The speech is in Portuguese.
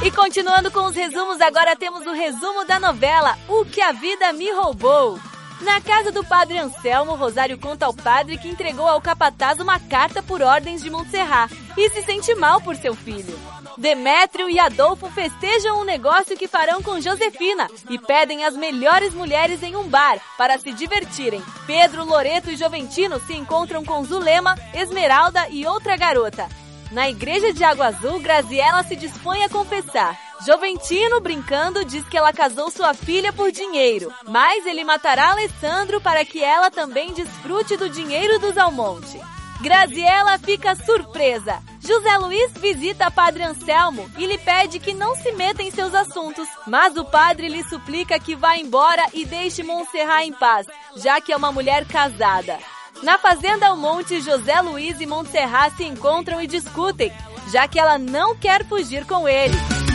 E continuando com os resumos, agora temos o resumo da novela O que a Vida Me Roubou. Na casa do padre Anselmo, Rosário conta ao padre que entregou ao capataz uma carta por ordens de Montserrat e se sente mal por seu filho. Demétrio e Adolfo festejam um negócio que farão com Josefina e pedem as melhores mulheres em um bar para se divertirem. Pedro, Loreto e Joventino se encontram com Zulema, Esmeralda e outra garota. Na igreja de Água Azul, Graziella se dispõe a confessar. Joventino, brincando, diz que ela casou sua filha por dinheiro, mas ele matará Alessandro para que ela também desfrute do dinheiro dos Almonte. Graziella fica surpresa. José Luiz visita Padre Anselmo e lhe pede que não se meta em seus assuntos, mas o padre lhe suplica que vá embora e deixe Montserrat em paz, já que é uma mulher casada. Na fazenda Almonte, José Luiz e Montserrat se encontram e discutem, já que ela não quer fugir com ele.